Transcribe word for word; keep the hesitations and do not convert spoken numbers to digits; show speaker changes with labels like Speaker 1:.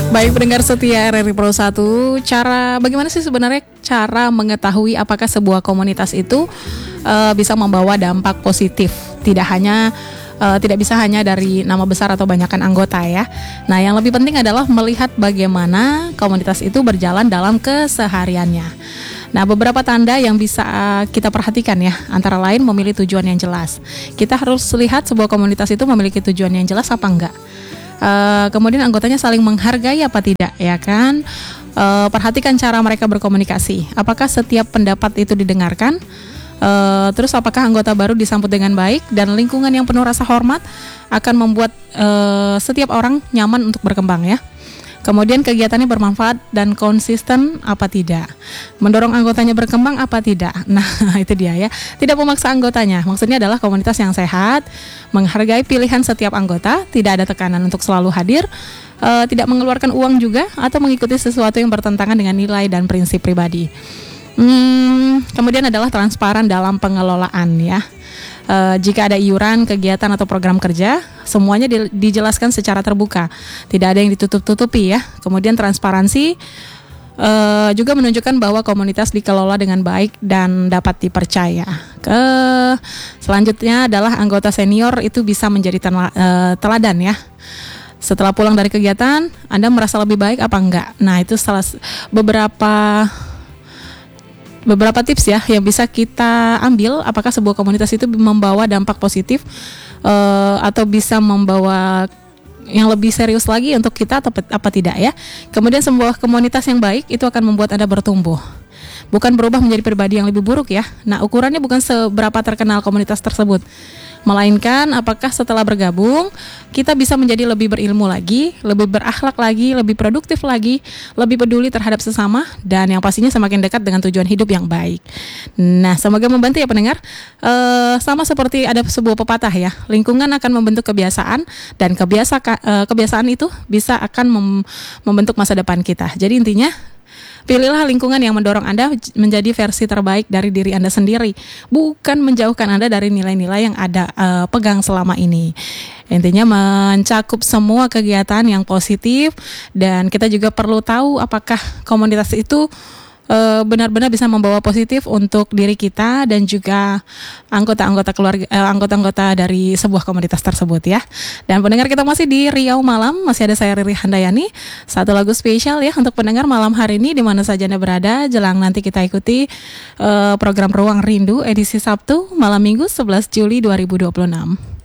Speaker 1: Baik pendengar setia R R I Pro satu, cara bagaimana sih sebenarnya cara mengetahui apakah sebuah komunitas itu uh, bisa membawa dampak positif? Tidak hanya uh, tidak bisa hanya dari nama besar atau banyakkan anggota ya. Nah, yang lebih penting adalah melihat bagaimana komunitas itu berjalan dalam kesehariannya. Nah, beberapa tanda yang bisa kita perhatikan ya, antara lain memilih tujuan yang jelas. Kita harus lihat sebuah komunitas itu memiliki tujuan yang jelas apa enggak. Uh, kemudian anggotanya saling menghargai apa tidak, ya kan? Uh, perhatikan cara mereka berkomunikasi. Apakah setiap pendapat itu didengarkan? Uh, terus apakah anggota baru disambut dengan baik dan lingkungan yang penuh rasa hormat akan membuat uh, setiap orang nyaman untuk berkembang ya. Kemudian kegiatannya bermanfaat dan konsisten apa tidak? Mendorong anggotanya berkembang apa tidak? Nah, itu dia ya. Tidak memaksa anggotanya. Maksudnya adalah komunitas yang sehat, menghargai pilihan setiap anggota, tidak ada tekanan untuk selalu hadir, uh, tidak mengeluarkan uang juga, atau mengikuti sesuatu yang bertentangan dengan nilai dan prinsip pribadi. Hmm, kemudian adalah transparan dalam pengelolaan ya. Uh, jika ada iuran, kegiatan atau program kerja, semuanya di, dijelaskan secara terbuka, tidak ada yang ditutup-tutupi ya. Kemudian transparansi uh, juga menunjukkan bahwa komunitas dikelola dengan baik dan dapat dipercaya. Ke selanjutnya adalah anggota senior itu bisa menjadi tenla, uh, teladan ya. Setelah pulang dari kegiatan, Anda merasa lebih baik apa enggak? Nah, itu salah beberapa beberapa tips ya yang bisa kita ambil, apakah sebuah komunitas itu membawa dampak positif uh, atau bisa membawa yang lebih serius lagi untuk kita atau apa tidak ya. Kemudian sebuah komunitas yang baik itu akan membuat Anda bertumbuh, bukan berubah menjadi pribadi yang lebih buruk ya. Nah, ukurannya bukan seberapa terkenal komunitas tersebut, melainkan apakah setelah bergabung kita bisa menjadi lebih berilmu lagi, lebih berakhlak lagi, lebih produktif lagi, lebih peduli terhadap sesama, dan yang pastinya semakin dekat dengan tujuan hidup yang baik. Nah, semoga membantu ya pendengar. E, sama seperti ada sebuah pepatah ya, lingkungan akan membentuk kebiasaan, dan kebiasa, e, kebiasaan itu bisa akan mem- membentuk masa depan kita. Jadi intinya, pilihlah lingkungan yang mendorong Anda menjadi versi terbaik dari diri Anda sendiri, bukan menjauhkan Anda dari nilai-nilai yang ada uh, pegang selama ini. Intinya mencakup semua kegiatan yang positif, dan kita juga perlu tahu apakah komunitas itu uh, benar-benar bisa membawa positif untuk diri kita dan juga anggota-anggota keluarga, uh, anggota-anggota dari sebuah komunitas tersebut ya. Dan pendengar, kita masih di Riau Malam, masih ada saya Riri Handayani. Satu lagu spesial ya untuk pendengar malam hari ini di mana saja Anda berada. Jelang nanti kita ikuti uh, program Ruang Rindu edisi Sabtu malam Minggu sebelas Juli dua ribu dua puluh enam.